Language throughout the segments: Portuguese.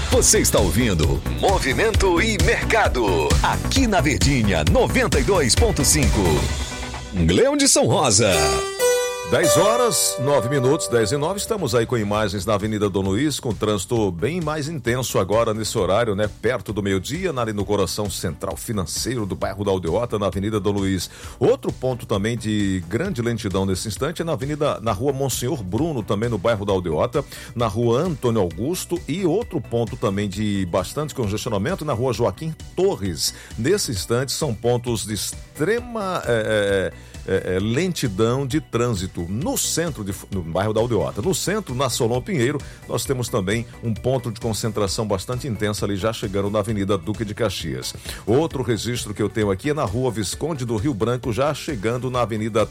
Você está ouvindo Movimento e Mercado, aqui na Verdinha 92.5. Leão de São Rosa. 10 horas, 9 minutos, 10 e 9, estamos aí com imagens na Avenida Dom Luiz, com trânsito bem mais intenso agora nesse horário, né? Perto do meio-dia, ali no coração central financeiro do bairro da Aldeota, na Avenida Dom Luiz. Outro ponto também de grande lentidão nesse instante é na rua Monsenhor Bruno, também no bairro da Aldeota, na rua Antônio Augusto, e outro ponto também de bastante congestionamento na rua Joaquim Torres. Nesse instante são pontos de extrema lentidão de trânsito no centro, no bairro da Aldeota. No centro, na Solon Pinheiro, nós temos também um ponto de concentração bastante intensa ali, já chegando na Avenida Duque de Caxias. Outro registro que eu tenho aqui é na rua Visconde do Rio Branco, já chegando na Avenida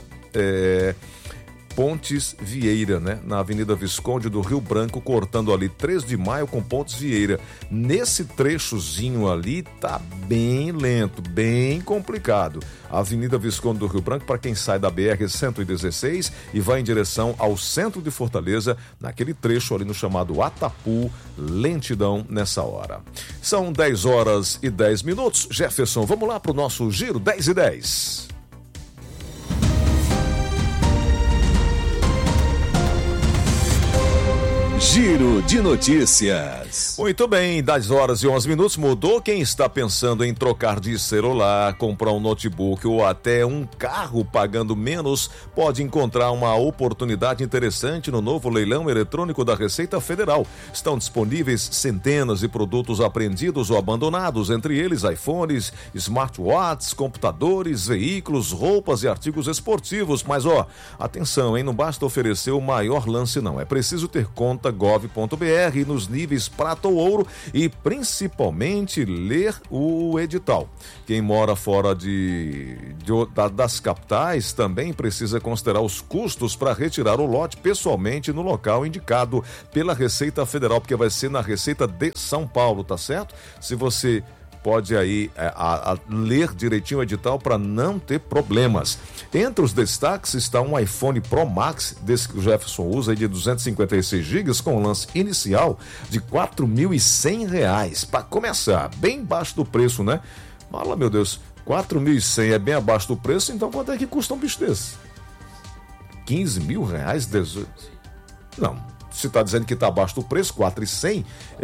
Pontes Vieira, né? Na Avenida Visconde do Rio Branco, cortando ali 3 de maio com Pontes Vieira. Nesse trechozinho ali tá bem lento, bem complicado. A Avenida Visconde do Rio Branco, para quem sai da BR-116 e vai em direção ao centro de Fortaleza, naquele trecho ali no chamado Atapu, lentidão nessa hora. São 10 horas e 10 minutos. Jefferson, vamos lá para o nosso giro 10 e 10. Giro de notícias. Muito bem, 10 horas e 11 minutos, mudou. Quem está pensando em trocar de celular, comprar um notebook ou até um carro pagando menos, pode encontrar uma oportunidade interessante no novo leilão eletrônico da Receita Federal. Estão disponíveis centenas de produtos apreendidos ou abandonados, entre eles iPhones, smartwatches, computadores, veículos, roupas e artigos esportivos. Mas atenção, hein? Não basta oferecer o maior lance não, é preciso ter conta gov.br nos níveis prata ou ouro e principalmente ler o edital. Quem mora fora das capitais também precisa considerar os custos para retirar o lote pessoalmente no local indicado pela Receita Federal, porque vai ser na Receita de São Paulo, tá certo? Se você pode aí ler direitinho o edital para não ter problemas. Entre os destaques está um iPhone Pro Max, desse que o Jefferson usa, aí de 256 GB, com lance inicial de R$ 4.100. Para começar, bem baixo do preço, né? Fala, meu Deus, 4.100 é bem abaixo do preço, então quanto é que custa um bicho desse? 15 mil reais? 18? Não. Se está dizendo que está abaixo do preço, 4.100,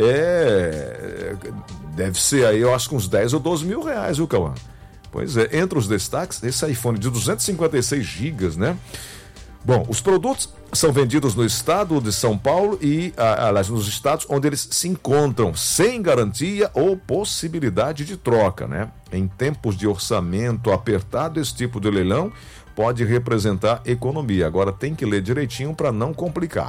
deve ser aí, eu acho que uns 10 ou 12 mil reais, viu, Cauã? Pois é, entre os destaques, esse iPhone de 256 GB, né? Bom, os produtos são vendidos no estado de São Paulo e, aliás, nos estados onde eles se encontram, sem garantia ou possibilidade de troca, né? Em tempos de orçamento apertado, esse tipo de leilão pode representar economia. Agora tem que ler direitinho para não complicar.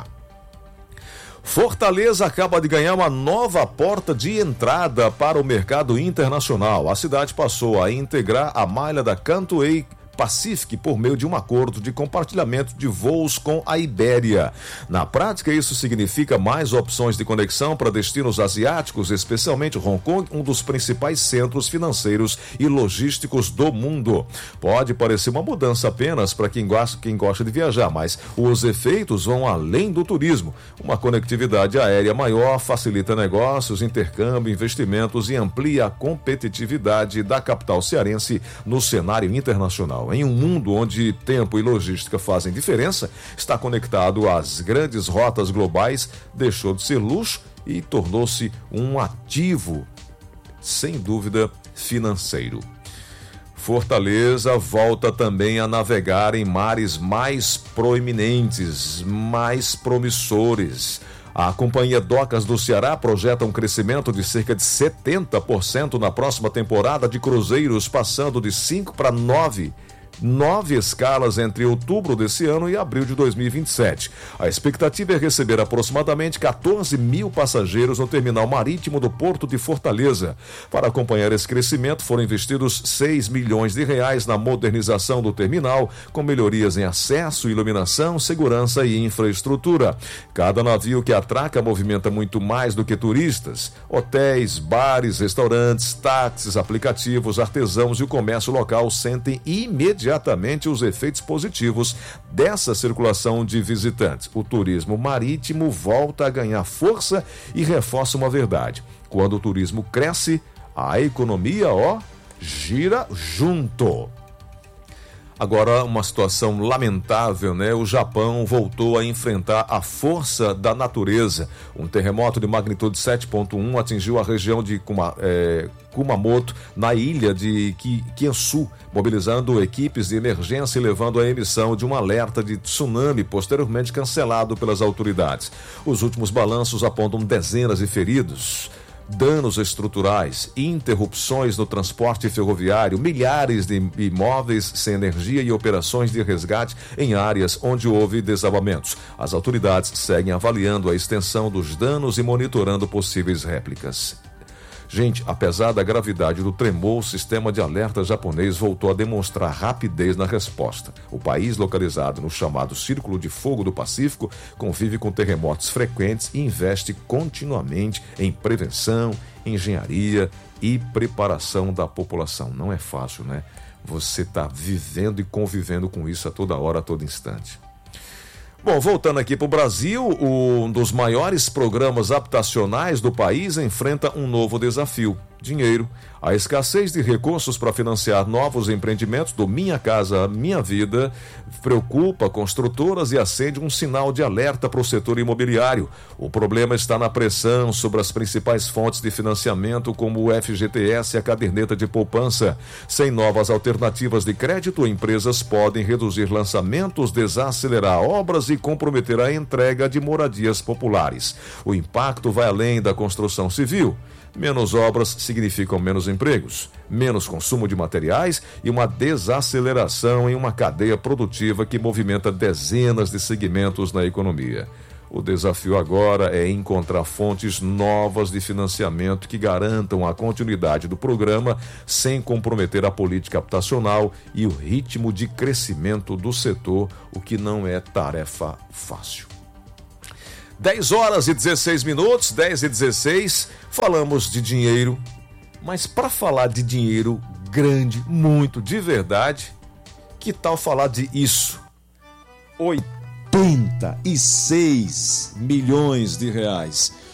Fortaleza acaba de ganhar uma nova porta de entrada para o mercado internacional. A cidade passou a integrar a malha da Cantway Pacific por meio de um acordo de compartilhamento de voos com a Ibéria. Na prática, isso significa mais opções de conexão para destinos asiáticos, especialmente Hong Kong, um dos principais centros financeiros e logísticos do mundo. Pode parecer uma mudança apenas para quem gosta de viajar, mas os efeitos vão além do turismo. Uma conectividade aérea maior facilita negócios, intercâmbio, investimentos e amplia a competitividade da capital cearense no cenário internacional. Em um mundo onde tempo e logística fazem diferença, estar conectado às grandes rotas globais deixou de ser luxo e tornou-se um ativo, sem dúvida, financeiro. Fortaleza volta também a navegar em mares mais proeminentes, mais promissores. A Companhia Docas do Ceará projeta um crescimento de cerca de 70% na próxima temporada de cruzeiros, passando de 5 para 9 escalas entre outubro desse ano e abril de 2027. A expectativa é receber aproximadamente 14 mil passageiros no terminal marítimo do Porto de Fortaleza. Para acompanhar esse crescimento, foram investidos R$6 milhões na modernização do terminal, com melhorias em acesso, iluminação, segurança e infraestrutura. Cada navio que atraca movimenta muito mais do que turistas. Hotéis, bares, restaurantes, táxis, aplicativos, artesãos e o comércio local sentem imediatamente imediatamente os efeitos positivos dessa circulação de visitantes. O turismo marítimo volta a ganhar força e reforça uma verdade. Quando o turismo cresce, a economia, gira junto. Agora, uma situação lamentável, né? O Japão voltou a enfrentar a força da natureza. Um terremoto de magnitude 7.1 atingiu a região de Kumamoto, na ilha de Kyushu, mobilizando equipes de emergência e levando à emissão de um alerta de tsunami, posteriormente cancelado pelas autoridades. Os últimos balanços apontam dezenas de feridos, danos estruturais, interrupções no transporte ferroviário, milhares de imóveis sem energia e operações de resgate em áreas onde houve desabamentos. As autoridades seguem avaliando a extensão dos danos e monitorando possíveis réplicas. Gente, apesar da gravidade do tremor, o sistema de alerta japonês voltou a demonstrar rapidez na resposta. O país, localizado no chamado Círculo de Fogo do Pacífico, convive com terremotos frequentes e investe continuamente em prevenção, engenharia e preparação da população. Não é fácil, né? Você está vivendo e convivendo com isso a toda hora, a todo instante. Bom, voltando aqui para o Brasil, um dos maiores programas habitacionais do país enfrenta um novo desafio: dinheiro. A escassez de recursos para financiar novos empreendimentos do Minha Casa Minha Vida preocupa construtoras e acende um sinal de alerta para o setor imobiliário. O problema está na pressão sobre as principais fontes de financiamento, como o FGTS e a caderneta de poupança. Sem novas alternativas de crédito, empresas podem reduzir lançamentos, desacelerar obras e comprometer a entrega de moradias populares. O impacto vai além da construção civil. Menos obras significam menos empregos, menos consumo de materiais e uma desaceleração em uma cadeia produtiva que movimenta dezenas de segmentos na economia. O desafio agora é encontrar fontes novas de financiamento que garantam a continuidade do programa sem comprometer a política habitacional e o ritmo de crescimento do setor, o que não é tarefa fácil. 10h16, 10h16, falamos de dinheiro, mas para falar de dinheiro grande, muito, de verdade, que tal falar de isso? 86 milhões de reais.